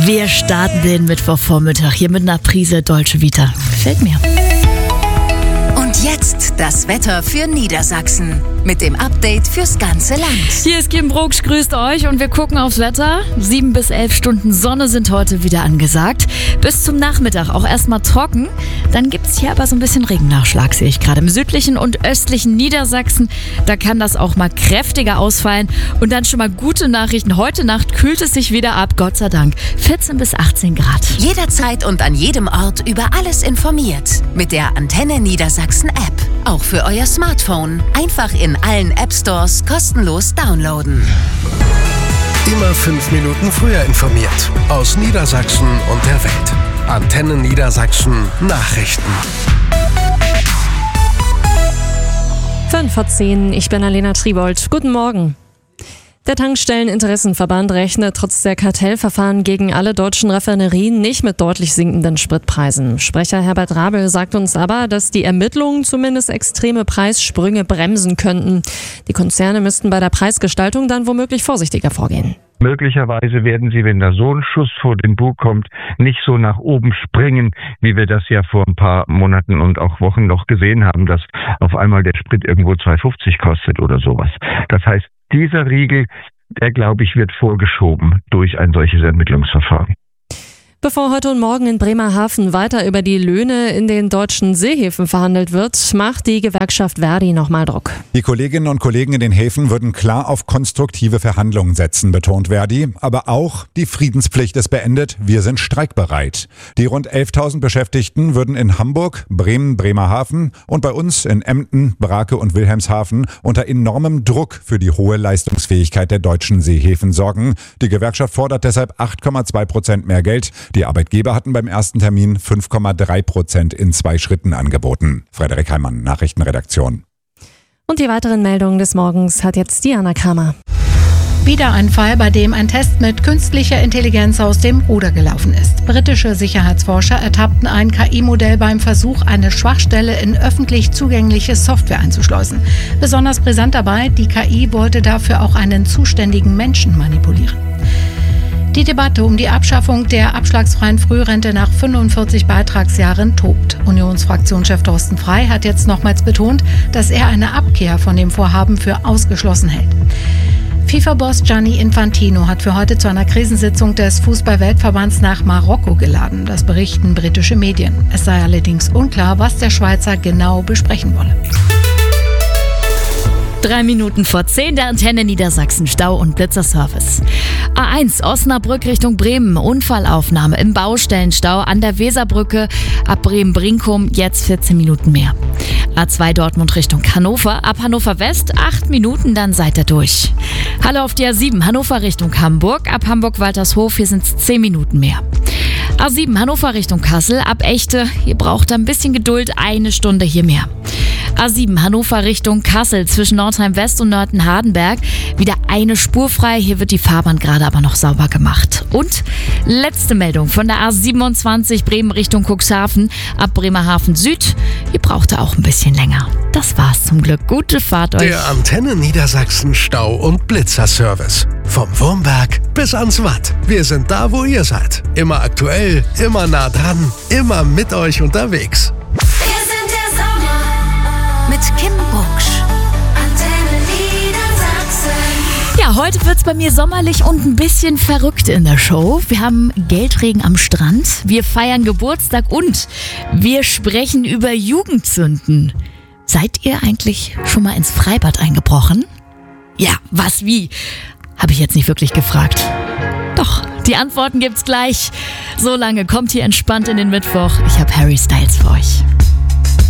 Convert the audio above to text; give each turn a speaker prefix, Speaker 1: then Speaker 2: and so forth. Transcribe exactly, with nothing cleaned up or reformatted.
Speaker 1: Wir starten den Mittwochvormittag hier mit einer Prise Dolce Vita. Gefällt mir.
Speaker 2: Und jetzt das Wetter für Niedersachsen mit dem Update fürs ganze Land.
Speaker 1: Hier ist Kim Brugsch, grüßt euch und wir gucken aufs Wetter. Sieben bis elf Stunden Sonne sind heute wieder angesagt. Bis zum Nachmittag auch erstmal trocken. Dann gibt es hier aber so ein bisschen Regennachschlag, sehe ich gerade. Im südlichen und östlichen Niedersachsen, da kann das auch mal kräftiger ausfallen. Und dann schon mal gute Nachrichten. Heute Nacht kühlt es sich wieder ab, Gott sei Dank. vierzehn bis achtzehn Grad.
Speaker 2: Jederzeit und an jedem Ort über alles informiert. Mit der Antenne Niedersachsen App. Auch für euer Smartphone. Einfach in allen App Stores kostenlos downloaden.
Speaker 3: Immer fünf Minuten früher informiert. Aus Niedersachsen und der Welt. Antenne Niedersachsen Nachrichten.
Speaker 4: fünf vor zehn, ich bin Alena Triebold. Guten Morgen. Der Tankstelleninteressenverband rechnet trotz der Kartellverfahren gegen alle deutschen Raffinerien nicht mit deutlich sinkenden Spritpreisen. Sprecher Herbert Rabel sagt uns aber, dass die Ermittlungen zumindest extreme Preissprünge bremsen könnten. Die Konzerne müssten bei der Preisgestaltung dann womöglich vorsichtiger vorgehen.
Speaker 5: Möglicherweise werden sie, wenn da so ein Schuss vor den Bug kommt, nicht so nach oben springen, wie wir das ja vor ein paar Monaten und auch Wochen noch gesehen haben, dass auf einmal der Sprit irgendwo zwei fünfzig kostet oder sowas. Das heißt, dieser Riegel, der, glaube ich, wird vorgeschoben durch ein solches Ermittlungsverfahren.
Speaker 4: Bevor heute und morgen in Bremerhaven weiter über die Löhne in den deutschen Seehäfen verhandelt wird, macht die Gewerkschaft Verdi nochmal Druck.
Speaker 6: Die Kolleginnen und Kollegen in den Häfen würden klar auf konstruktive Verhandlungen setzen, betont Verdi. Aber auch die Friedenspflicht ist beendet. Wir sind streikbereit. Die rund elftausend Beschäftigten würden in Hamburg, Bremen, Bremerhaven und bei uns in Emden, Brake und Wilhelmshaven unter enormem Druck für die hohe Leistungsfähigkeit der deutschen Seehäfen sorgen. Die Gewerkschaft fordert deshalb acht Komma zwei Prozent mehr Geld. Die Arbeitgeber hatten beim ersten Termin fünf Komma drei Prozent in zwei Schritten angeboten. Frederik Heimann, Nachrichtenredaktion.
Speaker 4: Und die weiteren Meldungen des Morgens hat jetzt Diana Kramer.
Speaker 7: Wieder ein Fall, bei dem ein Test mit künstlicher Intelligenz aus dem Ruder gelaufen ist. Britische Sicherheitsforscher ertappten ein K I-Modell beim Versuch, eine Schwachstelle in öffentlich zugängliche Software einzuschleusen. Besonders brisant dabei, die K I wollte dafür auch einen zuständigen Menschen manipulieren. Die Debatte um die Abschaffung der abschlagsfreien Frührente nach fünfundvierzig Beitragsjahren tobt. Unionsfraktionschef Thorsten Frey hat jetzt nochmals betont, dass er eine Abkehr von dem Vorhaben für ausgeschlossen hält. FIFA-Boss Gianni Infantino hat für heute zu einer Krisensitzung des Fußball-Weltverbands nach Marokko geladen. Das berichten britische Medien. Es sei allerdings unklar, was der Schweizer genau besprechen wolle.
Speaker 1: Drei Minuten vor zehn, der Antenne Niedersachsen Stau- und Blitzerservice. A eins Osnabrück Richtung Bremen, Unfallaufnahme im Baustellenstau an der Weserbrücke ab Bremen-Brinkum, jetzt vierzehn Minuten mehr. A zwei Dortmund Richtung Hannover, ab Hannover West, acht Minuten, dann seid ihr durch. Halle auf die A sieben Hannover Richtung Hamburg, ab Hamburg-Waltershof, hier sind es zehn Minuten mehr. A sieben Hannover Richtung Kassel, ab Echte, ihr braucht ein bisschen Geduld, eine Stunde hier mehr. A sieben Hannover Richtung Kassel zwischen Nordheim West und Nörten-Hardenberg. Wieder eine Spur frei. Hier wird die Fahrbahn gerade aber noch sauber gemacht. Und letzte Meldung von der A siebenundzwanzig Bremen Richtung Cuxhaven ab Bremerhaven Süd. Hier braucht ihr auch ein bisschen länger. Das war's zum Glück. Gute Fahrt euch.
Speaker 3: Der Antenne Niedersachsen Stau- und Blitzerservice. Vom Wurmberg bis ans Watt. Wir sind da, wo ihr seid. Immer aktuell, immer nah dran, immer mit euch unterwegs.
Speaker 2: Mit Kim Brugsch.
Speaker 1: Antenne Niedersachsen. Ja, heute wird's bei mir sommerlich und ein bisschen verrückt in der Show. Wir haben Geldregen am Strand, wir feiern Geburtstag und wir sprechen über Jugendsünden. Seid ihr eigentlich schon mal ins Freibad eingebrochen? Ja, was, wie? Habe ich jetzt nicht wirklich gefragt. Doch, die Antworten gibt's gleich. So lange kommt hier entspannt in den Mittwoch. Ich habe Harry Styles für euch.